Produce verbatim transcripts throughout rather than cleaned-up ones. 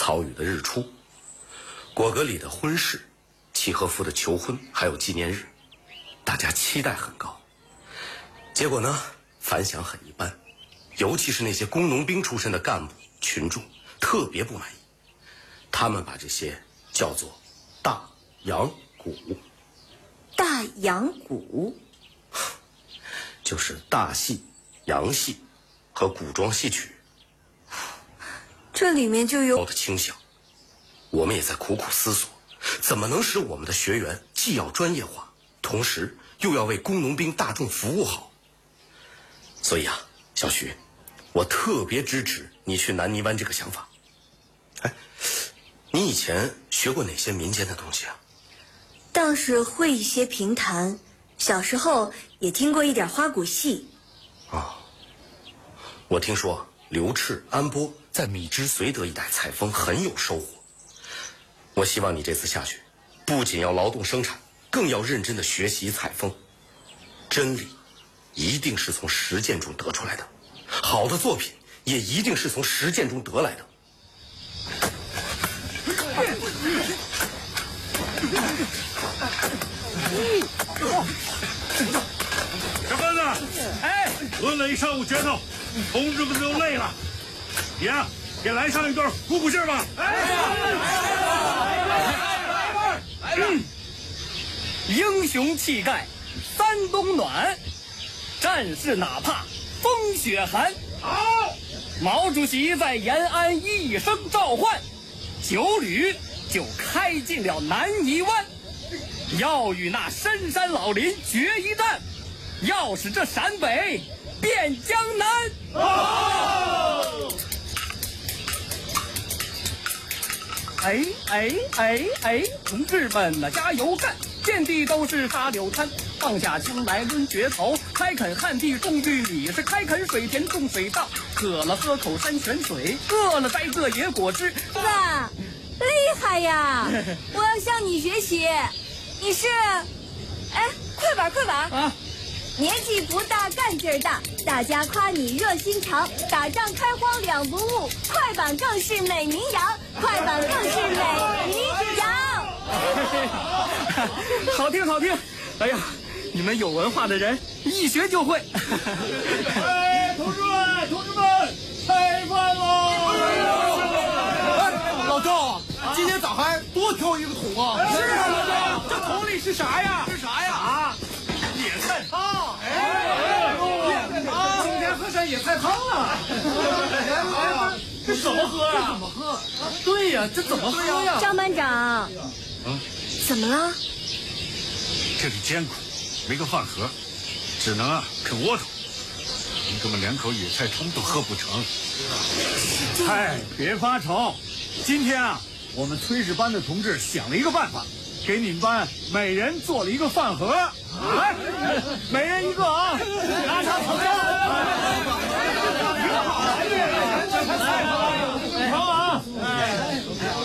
曹禺的日出，果戈里的婚事，契诃夫的求婚，还有纪念日，大家期待很高。结果呢，反响很一般，尤其是那些工农兵出身的干部群众特别不满意，他们把这些叫做大洋鼓。 大洋鼓就是大戏、洋戏和古装戏曲， 这里面就有的倾向。我们也在苦苦思索，怎么能使我们的学员既要专业化，同时又要为工农兵大众服务好。所以啊，小徐，我特别支持你去南泥湾这个想法。哎，你以前学过哪些民间的东西啊？ 倒是会一些评弹，小时候也听过一点花鼓戏。 哦，我听说刘炽、安波在米脂绥德一带采风很有收获。我希望你这次下去，不仅要劳动生产，更要认真的学习采风。真理一定是从实践中得出来的，好的作品也一定是从实践中得来的。 小班子，哎，抡了一上午拳头，同志们都累了，你呀，给来上一段鼓鼓劲儿吧。 嗯，英雄气概三冬暖，战士哪怕风雪寒。 好， 毛主席在延安一声召唤，九旅就开进了南泥湾，要与那深山老林决一战，要使这陕北变江南。 好， 哎哎哎哎，同志们呐，加油干！遍地都是沙柳滩，放下青来抡决头，开垦汉地种玉米，是开垦水田种水稻，渴了喝口山泉水，饿了摘个野果汁。 哇，厉害呀！我要向你学习。你是，哎，快板快板啊！ 年纪不大，干劲儿大，大家夸你热心肠，打仗开荒两不误，快板更是美名扬，快板更是美名扬。 好听好听！哎呀，你们有文化的人一学就会。 哎，同志们，同志们，开饭喽！ 哎，老赵，今天咋还多挑一个桶啊？ 是啊，老赵， 这桶里是啥呀？是啥呀？啊，野菜汤。哎，野菜汤，今天喝上野菜汤了。哎呀，这怎么喝呀？怎么喝？对呀，这怎么喝呀？ 张班长， 嗯， 怎么了？ 这里艰苦，没个饭盒，只能啊啃窝头。你哥们两口野菜汤都喝不成。 哎，别发愁，今天啊，我们炊事班的同志想了一个办法，给你们班每人做了一个饭盒。来，每人一个啊，拿上烤箱。挺好，这盘菜好，好啊。哎，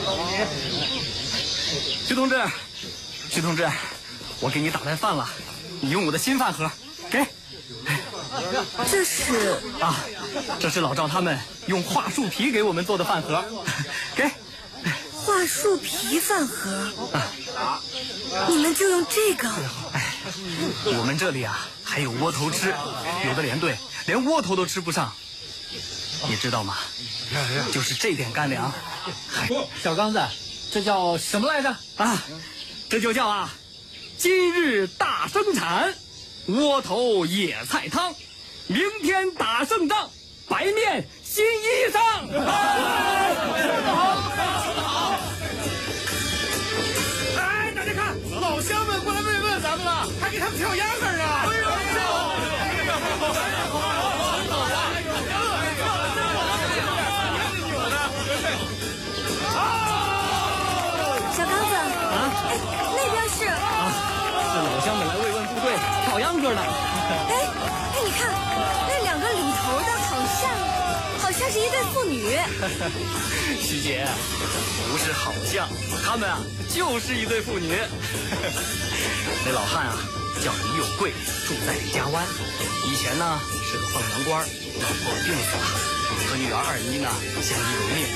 徐同志，徐同志，我给你打来饭了，你用我的新饭盒，给。 这是啊，这是老赵他们用桦树皮给我们做的饭盒，给。 桦树皮饭盒，啊、你们就用这个？ 哎，我们这里啊还有窝头吃，有的连队连窝头都吃不上，你知道吗？就是这点干粮。 小刚子，这叫什么来着？ 啊，这就叫啊，今日大生产，窝头野菜汤，明天打胜仗，白面新衣裳。 哎，大家看，老乡们过来慰问咱们了，还给他们跳秧歌呢。哎呦， 小刚子啊，哎，那边是啊，是老乡们来慰问部队跳秧歌呢。 哎哎，你看那两个领头的，好像好像是一对妇女。 徐姐，不是好像，他们啊就是一对妇女。那老汉啊叫李有贵，住在李家湾，以前呢是个凤阳官，老婆病死了，和女儿二妮呢相依为命。